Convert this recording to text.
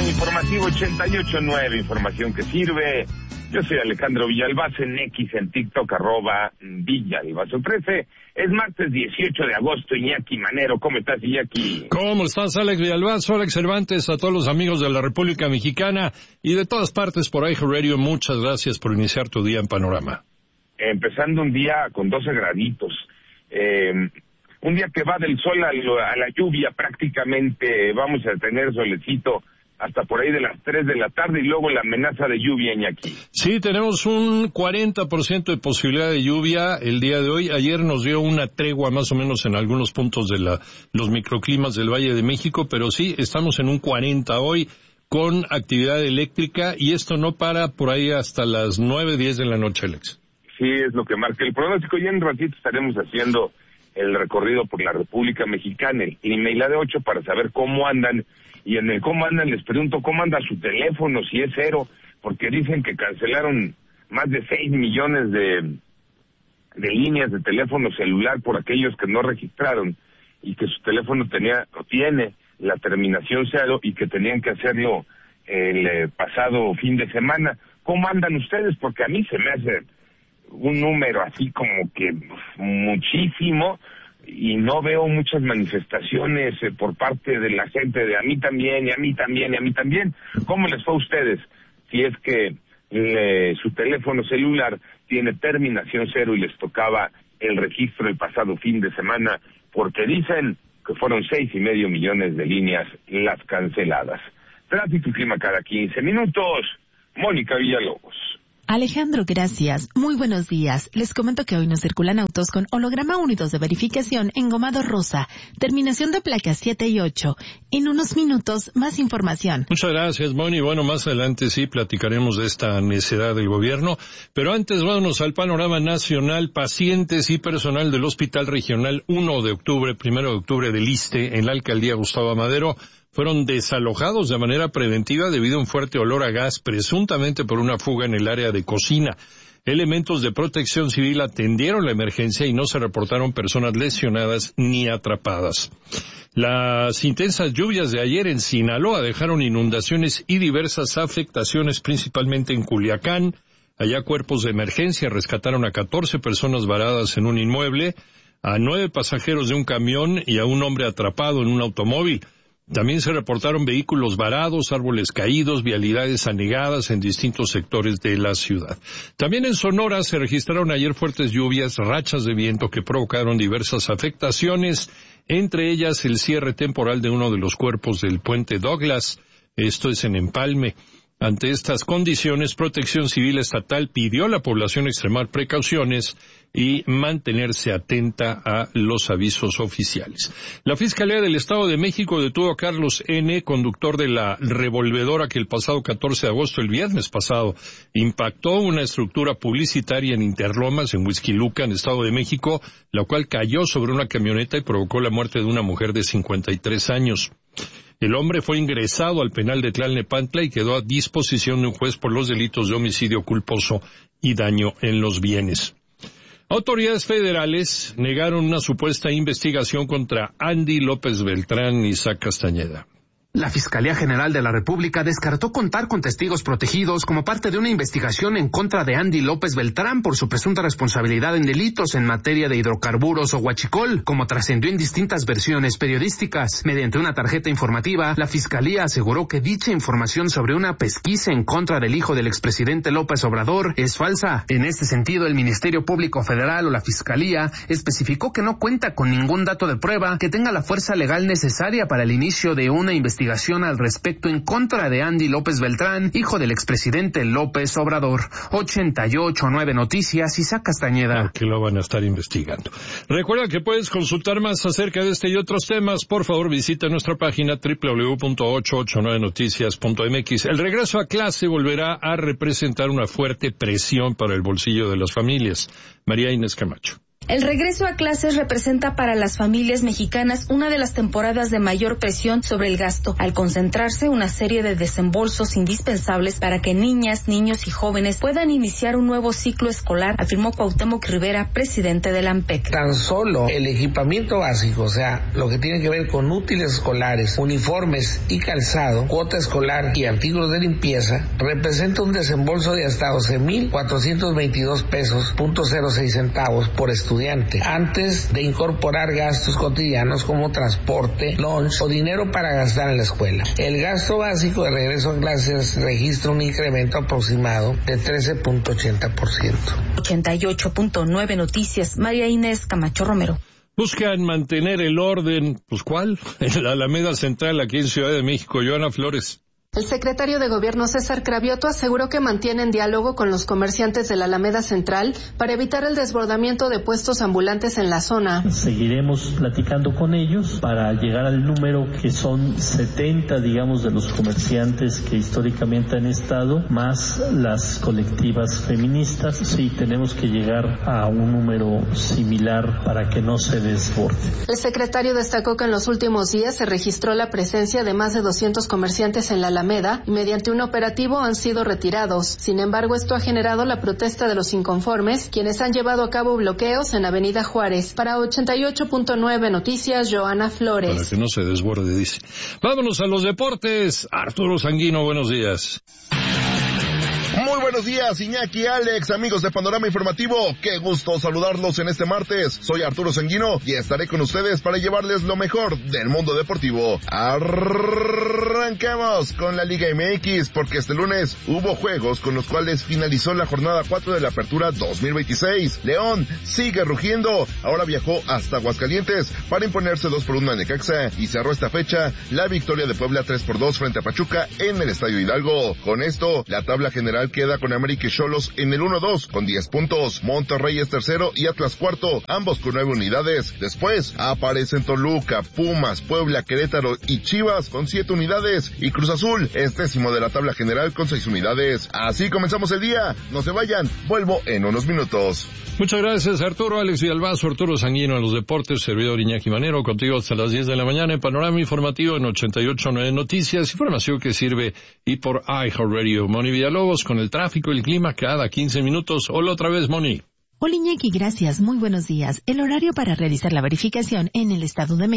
Informativo 88.9, información que sirve. Yo soy Alejandro Villalbazo en X, en TikTok, @Villalbazo13. Es martes 18 de agosto, Iñaki Manero. ¿Cómo estás, Iñaki? ¿Cómo estás, Alex Villalbazo, Alex Cervantes, a todos los amigos de la República Mexicana y de todas partes por iHeart Radio? Muchas gracias por iniciar tu día en Panorama. Empezando un día con 12 graditos. Un día que va del sol a la lluvia prácticamente. Vamos a tener solecito hasta por ahí de las 3 de la tarde y luego la amenaza de lluvia, Iñaki. Sí, tenemos un 40% de posibilidad de lluvia el día de hoy. Ayer nos dio una tregua más o menos en algunos puntos de los microclimas del Valle de México, pero sí, estamos en un 40 hoy con actividad eléctrica y esto no para por ahí hasta las 9, 10 de la noche, Alex. Sí, es lo que marca el pronóstico. Ya en un ratito estaremos haciendo el recorrido por la República Mexicana, el clima y la de 8 para saber cómo andan. Y en el cómo andan les pregunto cómo anda su teléfono, si es cero, porque dicen que cancelaron más de 6 millones de líneas de teléfono celular por aquellos que no registraron y que su teléfono tiene la terminación 0 y que tenían que hacerlo el pasado fin de semana. ¿Cómo andan ustedes? Porque a mí se me hace un número así como que muchísimo y no veo muchas manifestaciones por parte de la gente de a mí también, y a mí también, y a mí también. ¿Cómo les fue a ustedes? Si es que su teléfono celular tiene terminación 0 y les tocaba el registro el pasado fin de semana, porque dicen que fueron 6.5 millones de líneas las canceladas. Tráfico y clima cada 15 minutos. Mónica Villalobos. Alejandro, gracias. Muy buenos días. Les comento que hoy nos circulan autos con holograma únidos de verificación engomado rosa, terminación de placas 7 y 8. En unos minutos, más información. Muchas gracias, Moni. Bueno, más adelante sí platicaremos de esta necedad del gobierno, pero antes vámonos al panorama nacional. Pacientes y personal del Hospital Regional 1 de octubre, 1 de octubre del ISSSTE, en la alcaldía Gustavo Madero, fueron desalojados de manera preventiva debido a un fuerte olor a gas, presuntamente por una fuga en el área de cocina. Elementos de protección civil atendieron la emergencia y no se reportaron personas lesionadas ni atrapadas. Las intensas lluvias de ayer en Sinaloa dejaron inundaciones y diversas afectaciones, principalmente en Culiacán. Allá cuerpos de emergencia rescataron a 14 personas varadas en un inmueble, a 9 pasajeros de un camión y a un hombre atrapado en un automóvil. También se reportaron vehículos varados, árboles caídos, vialidades anegadas en distintos sectores de la ciudad. También en Sonora se registraron ayer fuertes lluvias, rachas de viento que provocaron diversas afectaciones, entre ellas el cierre temporal de uno de los cuerpos del puente Douglas, esto es en Empalme. Ante estas condiciones, Protección Civil Estatal pidió a la población extremar precauciones y mantenerse atenta a los avisos oficiales. La Fiscalía del Estado de México detuvo a Carlos N., conductor de la revolvedora que el pasado 14 de agosto, el viernes pasado, impactó una estructura publicitaria en Interlomas, en Huixquilucan, Estado de México, la cual cayó sobre una camioneta y provocó la muerte de una mujer de 53 años. El hombre fue ingresado al penal de Tlalnepantla y quedó a disposición de un juez por los delitos de homicidio culposo y daño en los bienes. Autoridades federales negaron una supuesta investigación contra Andy López Beltrán y Isaac Castañeda. La Fiscalía General de la República descartó contar con testigos protegidos como parte de una investigación en contra de Andy López Beltrán por su presunta responsabilidad en delitos en materia de hidrocarburos o huachicol, como trascendió en distintas versiones periodísticas. Mediante una tarjeta informativa, la Fiscalía aseguró que dicha información sobre una pesquisa en contra del hijo del expresidente López Obrador es falsa. En este sentido, el Ministerio Público Federal o la Fiscalía especificó que no cuenta con ningún dato de prueba que tenga la fuerza legal necesaria para el inicio de una investigación al respecto en contra de Andy López Beltrán, hijo del expresidente López Obrador. 88.9 Noticias, Isaac Castañeda. Que lo van a estar investigando. Recuerda que puedes consultar más acerca de este y otros temas. Por favor, visita nuestra página www.889noticias.mx. El regreso a clase volverá a representar una fuerte presión para el bolsillo de las familias. María Inés Camacho. El regreso a clases representa para las familias mexicanas una de las temporadas de mayor presión sobre el gasto, al concentrarse una serie de desembolsos indispensables para que niñas, niños y jóvenes puedan iniciar un nuevo ciclo escolar, afirmó Cuauhtémoc Rivera, presidente del AMPEC. Tan solo el equipamiento básico, o sea, lo que tiene que ver con útiles escolares, uniformes y calzado, cuota escolar y artículos de limpieza, representa un desembolso de hasta 12,422 pesos, .06 por estudiante, antes de incorporar gastos cotidianos como transporte, lunch o dinero para gastar en la escuela. El gasto básico de regreso a clases registra un incremento aproximado de 13,80%. 88.9 Noticias, María Inés Camacho Romero. Buscan mantener el orden, pues ¿cuál? En la Alameda Central, aquí en Ciudad de México. Joana Flores. El secretario de Gobierno César Cravioto aseguró que mantienen diálogo con los comerciantes de la Alameda Central para evitar el desbordamiento de puestos ambulantes en la zona. Seguiremos platicando con ellos para llegar al número que son 70, digamos, de los comerciantes que históricamente han estado, más las colectivas feministas. Sí, tenemos que llegar a un número similar para que no se desborde. El secretario destacó que en los últimos días se registró la presencia de más de 200 comerciantes en la Alameda y mediante un operativo han sido retirados. Sin embargo, esto ha generado la protesta de los inconformes, quienes han llevado a cabo bloqueos en Avenida Juárez. Para 88.9 Noticias, Joana Flores. Para que no se desborde, dice. Vámonos a los deportes. Arturo Sanguino, buenos días. Muy buenos días, Iñaki, Alex, amigos de Panorama Informativo. Qué gusto saludarlos en este martes. Soy Arturo Sanguino y estaré con ustedes para llevarles lo mejor del mundo deportivo. Arrancamos con la Liga MX porque este lunes hubo juegos con los cuales finalizó la jornada 4 de la Apertura 2026. León sigue rugiendo. Ahora viajó hasta Aguascalientes para imponerse 2-1 a Necaxa y cerró esta fecha la victoria de Puebla 3-2 frente a Pachuca en el Estadio Hidalgo. Con esto, la tabla general queda con América y Xolos en el 1-2 con 10 puntos. Monterrey es tercero y Atlas cuarto, ambos con 9 unidades. Después aparecen Toluca, Pumas, Puebla, Querétaro y Chivas con 7 unidades. Y Cruz Azul es décimo de la tabla general con 6 unidades. Así comenzamos el día. No se vayan, vuelvo en unos minutos. Muchas gracias, Arturo. Alex Villalbazo, Arturo Sanguino en los deportes, servidor Iñaki Manero, contigo hasta las 10 de la mañana en Panorama Informativo en 88.9 Noticias, información que sirve y por iHeartRadio. Moni Villalobos con el tráfico y el clima cada 15 minutos. Hola otra vez, Moni. Hola Iñaki, gracias. Muy buenos días. El horario para realizar la verificación en el Estado de México